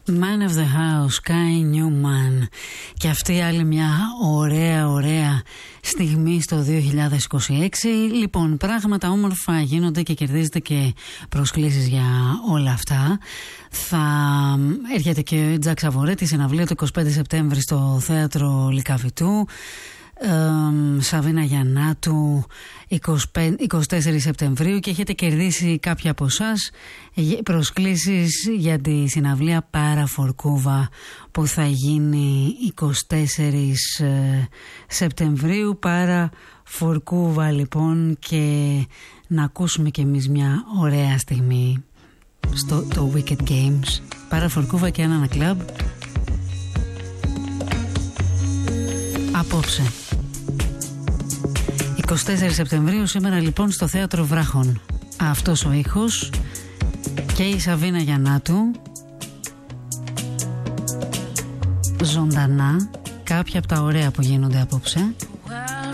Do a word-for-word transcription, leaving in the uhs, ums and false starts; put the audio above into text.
Man of the House, Kai Newman. Και αυτή άλλη μια ωραία ωραία στιγμή στο δύο χιλιάδες είκοσι έξι. Λοιπόν, πράγματα όμορφα γίνονται και κερδίζετε και προσκλήσεις για όλα αυτά. Θα έρχεται και ο Τζακ Σαβορέτη, συναυλία το είκοσι πέντε Σεπτέμβρη στο Θέατρο Λυκαβητού. Ε, Σαβίνα Γιαννάτου είκοσι πέντε, είκοσι τέσσερις Σεπτεμβρίου, και έχετε κερδίσει κάποια από εσάς προσκλήσεις για τη συναυλία Παραφορκούβα που θα γίνει είκοσι τέσσερις Σεπτεμβρίου. Παραφορκούβα λοιπόν, και να ακούσουμε κι εμείς μια ωραία στιγμή στο το Wicked Games. Παραφορκούβα και ένα κλαμπ απόψε είκοσι τέσσερις Σεπτεμβρίου, σήμερα λοιπόν στο Θέατρο Βράχων. Αυτός ο ήχος και η Σαβίνα Γιαννάτου ζωντανά, κάποια από τα ωραία που γίνονται απόψε.